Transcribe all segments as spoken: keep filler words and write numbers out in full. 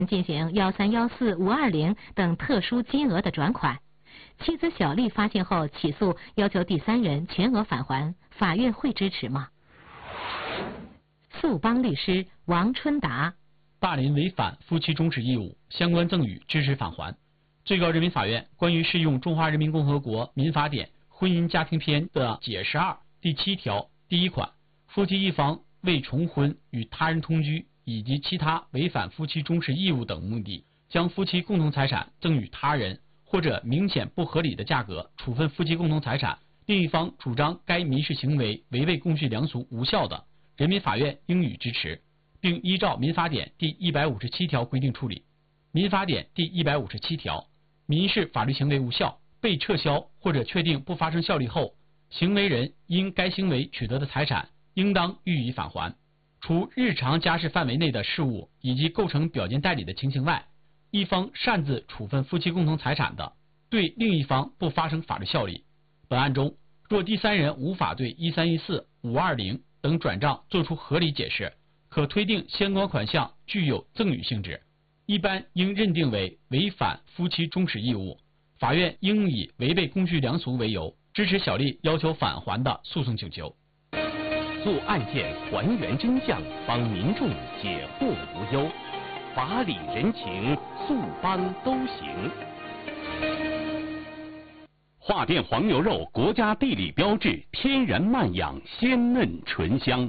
进行幺三幺四五二零等特殊金额的转款。妻子小丽发现后起诉，要求第三人全额返还，法院会支持吗？诉邦律师王春达。 大林违反夫妻终止义务，相关赠与支持返还。最高人民法院关于适用《中华人民共和国民法典》婚姻家庭篇的解释二第七条第一款，夫妻一方为重婚、与他人同居以及其他违反夫妻终止义务等目的，将夫妻共同财产赠与他人，或者明显不合理的价格处分夫妻共同财产，另一方主张该民事行为违背公序良俗无效的，人民法院应予支持，并依照民法典第一百五十七条规定处理。民法典第一百五十七条，民事法律行为无效，被撤销或者确定不发生效力后，行为人因该行为取得的财产应当予以返还。除日常家事范围内的事务以及构成表见代理的情形外，一方擅自处分夫妻共同财产的，对另一方不发生法律效力。本案中，若第三人无法对一三一四、五二零等转账作出合理解释，可推定相关款项具有赠与性质，一般应认定为违反夫妻终止义务。法院应以违背公序良俗为由，支持小丽要求返还的诉讼请求。 诉案件还原真相，帮民众解惑无忧，法理人情，诉邦都行。桦甸黄牛肉国家地理标志，天然慢养，鲜嫩醇香。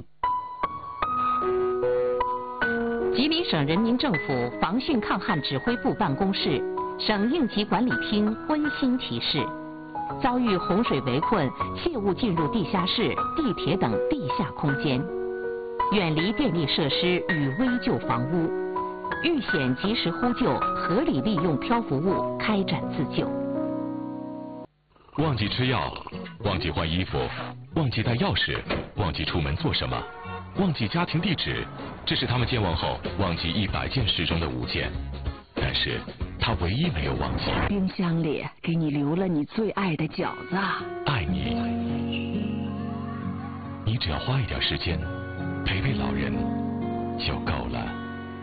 吉林省人民政府防汛抗旱指挥部办公室、省应急管理厅温馨提示：遭遇洪水围困，切勿进入地下室、地铁等地下空间，远离电力设施与危旧房屋，遇险及时呼救，合理利用漂浮物开展自救。 忘记吃药，忘记换衣服，忘记带钥匙，忘记出门做什么，忘记家庭地址，这是他们健忘后忘记一百件事中的五件，但是他唯一没有忘记。 冰箱里给你留了你最爱的饺子。 爱你，你只要花一点时间陪陪老人就够了。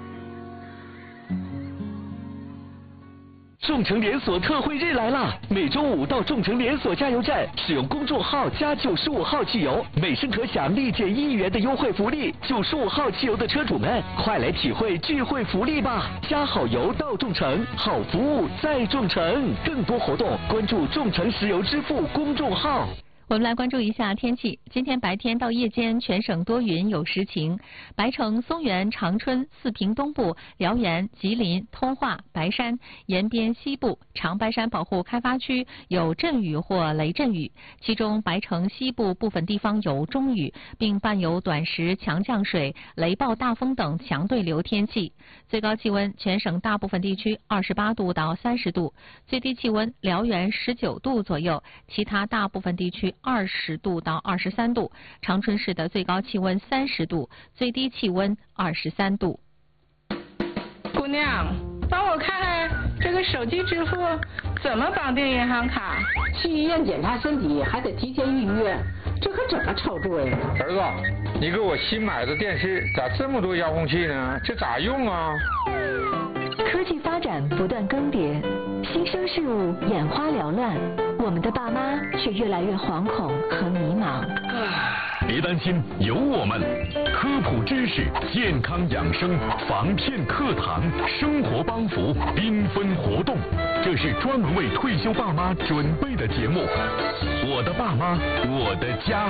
众诚连锁特惠日来了！每周五到众诚连锁加油站使用公众号加九十五号汽油，每升可享立减一元的优惠福利。九十五号汽油的车主们，快来体会聚会福利吧！加好油到众诚，好服务在众诚。更多活动关注众诚石油支付公众号。 我们来关注一下天气。今天白天到夜间全省多云有时晴，白城、松原、长春、四平东部、辽源、吉林、通化、白山、延边西部、长白山保护开发区有阵雨或雷阵雨，其中白城西部部分地方有中雨，并伴有短时强降水、雷暴大风等强对流天气。最高气温全省大部分地区二十八度到三十度，最低气温辽源十九度左右，其他大部分地区二十度到二十三度，长春市的最高气温三十度，最低气温二十三度。 姑娘，帮我看看这个手机支付怎么绑定银行卡？ 去医院检查身体还得提前预约，这可怎么操作呀？ 儿子，你给我新买的电视咋这么多遥控器呢？这咋用啊？ 科技发展不断更迭，新生事物眼花缭乱，我们的爸妈却越来越惶恐和迷茫。 别担心，有我们，科普知识、健康养生、防骗课堂、生活帮扶、缤纷活动，这是专门为退休爸妈准备的节目。我的爸妈，我的家。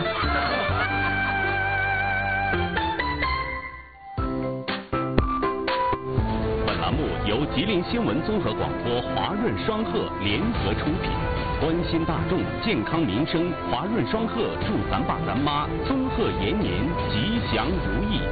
由吉林新闻综合广播、华润双鹤联合出品，关心大众健康民生，华润双鹤祝咱爸咱妈综合延年，吉祥如意。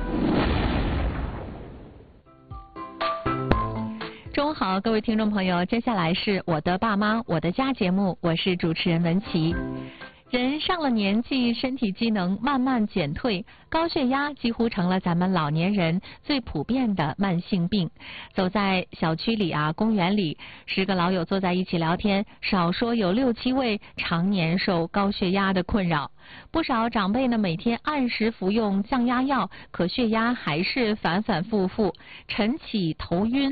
中午好，各位听众朋友，接下来是我的爸妈我的家节目，我是主持人文琪。 人上了年纪，身体机能慢慢减退，高血压几乎成了咱们老年人最普遍的慢性病。走在小区里啊，公园里，十个老友坐在一起聊天，少说有六七位常年受高血压的困扰。不少长辈呢，每天按时服用降压药，可血压还是反反复复，晨起头晕。